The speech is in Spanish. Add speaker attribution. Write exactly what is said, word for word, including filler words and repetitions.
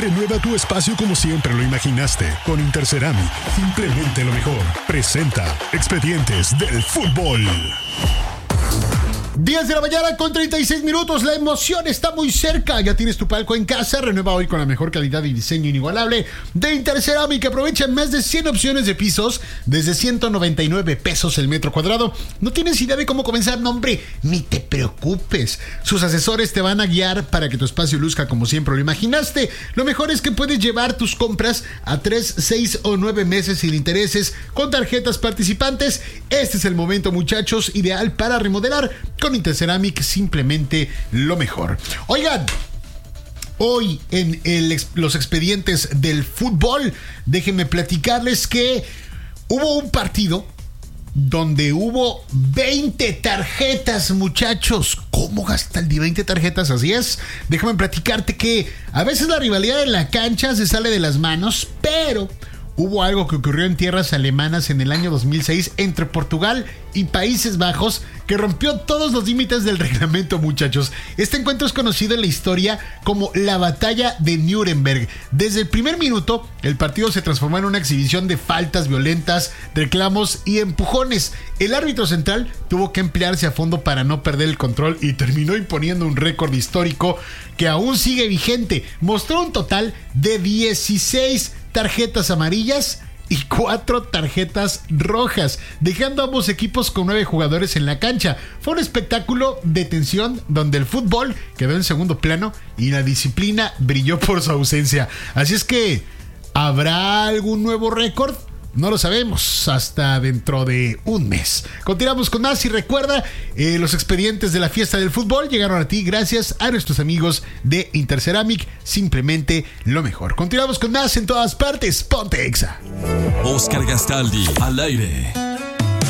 Speaker 1: Renueva tu espacio como siempre lo imaginaste. Con Interceramic, simplemente lo mejor. Presenta Expedientes del Fútbol.
Speaker 2: diez de la mañana con treinta y seis minutos. La emoción está muy cerca. Ya tienes tu palco en casa. Renueva hoy con la mejor calidad y diseño inigualable de Interceramic. Aprovecha más de cien opciones de pisos desde ciento noventa y nueve pesos el metro cuadrado. ¿No tienes idea de cómo comenzar? No, hombre, ni te preocupes. Sus asesores te van a guiar para que tu espacio luzca como siempre lo imaginaste. Lo mejor es que puedes llevar tus compras a tres, seis o nueve meses sin intereses con tarjetas participantes. Este es el momento, muchachos, ideal para remodelar. Con Interceramic, simplemente lo mejor. Oigan, hoy en el, los expedientes del fútbol, déjenme platicarles que hubo un partido donde hubo veinte tarjetas, muchachos. ¿Cómo gasta el día veinte tarjetas? Así es. Déjame platicarte que a veces la rivalidad en la cancha se sale de las manos, pero hubo algo que ocurrió en tierras alemanas en el año dos mil seis entre Portugal y Países Bajos que rompió todos los límites del reglamento, muchachos. Este encuentro es conocido en la historia como la batalla de Nuremberg. Desde el primer minuto, el partido se transformó en una exhibición de faltas violentas, reclamos y empujones. El árbitro central tuvo que emplearse a fondo para no perder el control y terminó imponiendo un récord histórico que aún sigue vigente. Mostró un total de dieciséis tarjetas amarillas y cuatro tarjetas rojas, dejando a ambos equipos con nueve jugadores en la cancha. Fue un espectáculo de tensión donde el fútbol quedó en segundo plano y la disciplina brilló por su ausencia. Así es que, ¿habrá algún nuevo récord? No lo sabemos hasta dentro de un mes. Continuamos con más y recuerda, eh, los expedientes de la fiesta del fútbol llegaron a ti gracias a nuestros amigos de Interceramic, simplemente lo mejor. Continuamos con más en todas partes. Ponte Exa.
Speaker 3: Oscar Gastaldi al aire.